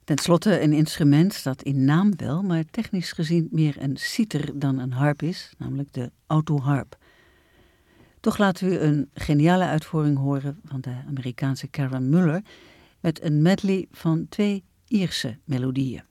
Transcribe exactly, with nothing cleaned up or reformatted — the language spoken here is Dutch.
Ten slotte een instrument dat in naam wel, maar technisch gezien meer een citer dan een harp is, namelijk de autoharp. Toch laten we u een geniale uitvoering horen van de Amerikaanse Karen Muller met een medley van twee Ierse melodieën.